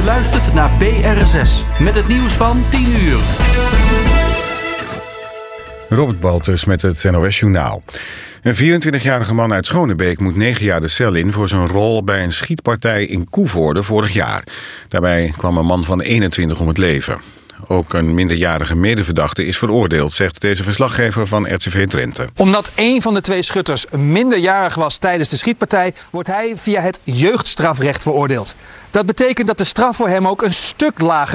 Je luistert naar BRSS met het nieuws van 10 uur. Robert Baltus met het NOS Journaal. Een 24-jarige man uit Schonebeek moet 9 jaar de cel in voor zijn rol bij een schietpartij in Koevoorde vorig jaar. Daarbij kwam een man van 21 om het leven. Ook een minderjarige medeverdachte is veroordeeld, zegt deze verslaggever van RTV Drenthe. Omdat een van de twee schutters minderjarig was tijdens de schietpartij, wordt hij via het jeugdstrafrecht veroordeeld. Dat betekent dat de straf voor hem ook een stuk lager